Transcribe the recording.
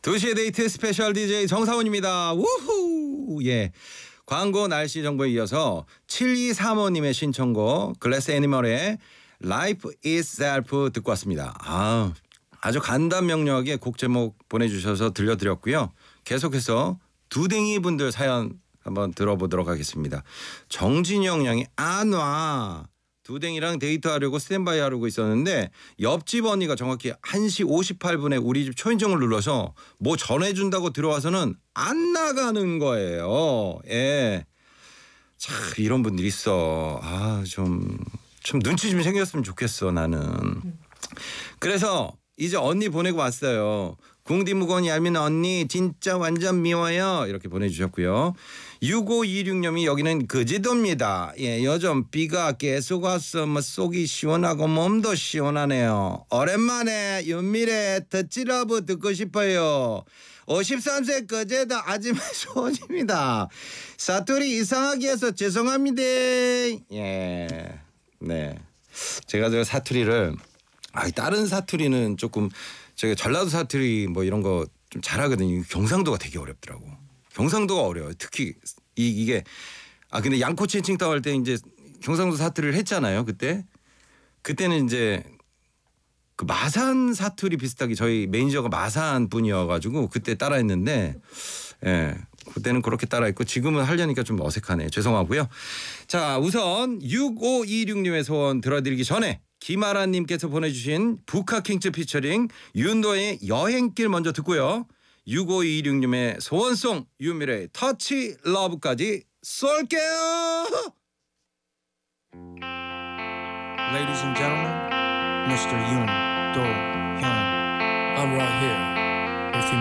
2시의 데이트 스페셜 DJ 정사원입니다. 우후. 예. 광고 날씨 정보에 이어서 7235님의 신청곡 글래스 애니멀의 Life Itself 듣고 왔습니다. 아주 간단 명료하게 곡 제목 보내주셔서 들려드렸고요. 계속해서 두댕이 분들 사연 한번 들어보도록 하겠습니다. 정진영 양이 안 와. 두댕이랑 데이트하려고 스탠바이 하려고 있었는데 옆집 언니가 정확히 1시 58분에 우리 집 초인종을 눌러서 뭐 전해준다고 들어와서는 안 나가는 거예요. 예. 참 이런 분들이 있어. 좀 눈치 좀 생겼으면 좋겠어 나는. 그래서 이제 언니 보내고 왔어요. 궁디무거운 얄미운 언니 진짜 완전 미워요. 이렇게 보내주셨고요. 6526님이 여기는 거제도입니다. 예, 요즘 비가 계속 와서 속이 시원하고 몸도 시원하네요. 오랜만에 윤미래 터치러브 듣고 싶어요. 53세 거제도 아줌마 소원입니다. 사투리 이상하게 해서 죄송합니다. 예, 네. 제가 저 사투리를 다른 사투리는 조금 제가 전라도 사투리 뭐 이런 거 좀 잘하거든요. 경상도가 되게 어렵더라고. 경상도가 어려워요. 특히 이게 근데 양꼬치 칭따오 할 때 이제 경상도 사투리를 했잖아요. 그때는 이제 그 마산 사투리 비슷하게 저희 매니저가 마산 분이어가지고 그때 따라했는데 예. 그때는 그렇게 따라했고 지금은 하려니까 좀 어색하네. 죄송하고요. 자, 우선 6526님의 소원 들어드리기 전에 김아라님께서 보내주신 부카킹츠 피처링 윤도의 여행길 먼저 듣고요. 6526님의 소원송 윤미래의 터치 러브까지 쏠게요. Ladies and gentlemen, Mr. Yoon Do Hyun. I'm right here.